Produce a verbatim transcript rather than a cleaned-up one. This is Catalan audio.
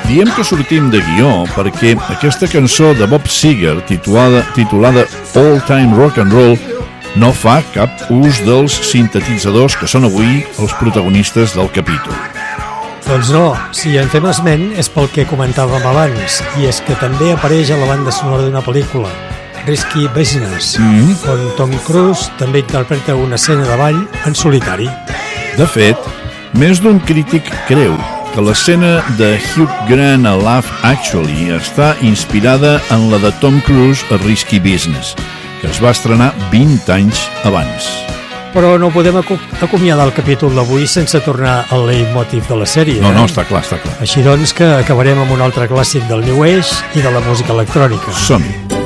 Diem que sortim de guió perquè aquesta cançó de Bob Seger, titulada, titulada All Time Rock and Roll, no fa cap ús dels sintetitzadors que són avui els protagonistes del capítol. Doncs no, si en fem esment és pel que comentàvem abans, i és que també apareix a la banda sonora d'una pel·lícula, Risky Business, mm-hmm. on Tom Cruise també interpreta una escena de ball en solitari. De fet, més d'un crític creu que l'escena de Hugh Grant a Love Actually està inspirada en la de Tom Cruise a Risky Business, que es va estrenar vint anys abans. Però no podem acomiadar el capítol d'avui sense tornar al leitmotiv de la sèrie. No, eh? no, està clar, està clar. Així doncs que acabarem amb un altre clàssic del New Age i de la música electrònica. Som-hi.